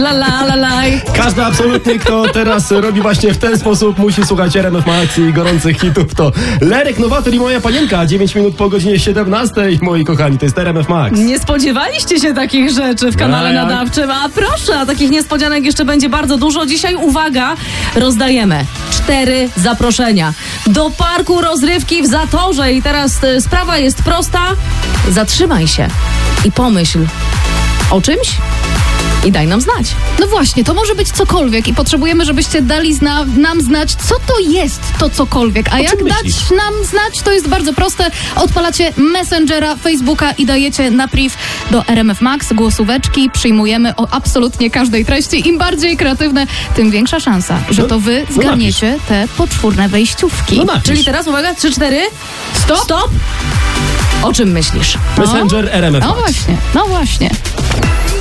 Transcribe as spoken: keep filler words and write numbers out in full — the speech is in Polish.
La la la la. Każdy absolutnie, kto teraz robi właśnie w ten sposób, musi słuchać R M F Max i gorących hitów. To Lerek Nowator i Moja Panienka. dziewięć minut po godzinie siedemnastej. Moi kochani, to jest R M F Max. Nie spodziewaliście się takich rzeczy w kanale A jak? nadawczym, a proszę, a takich niespodzianek jeszcze będzie bardzo dużo. Dzisiaj, uwaga, rozdajemy cztery zaproszenia do parku rozrywki w Zatorze. I teraz y, sprawa jest prosta. Zatrzymaj się i pomyśl o czymś i daj nam znać. No właśnie, to może być cokolwiek i potrzebujemy, żebyście dali zna- nam znać, co to jest to cokolwiek. A O jak czym dać myślisz? nam znać, to jest bardzo proste. Odpalacie Messengera, Facebooka i dajecie na priv do R M F Max głosóweczki. Przyjmujemy o absolutnie każdej treści. Im bardziej kreatywne, tym większa szansa, że No, to wy no zgarniecie te poczwórne wejściówki. No napisz. Czyli teraz, uwaga, trzy, cztery. Stop! Stop! O czym myślisz? Messenger R M F No Max. właśnie, no właśnie.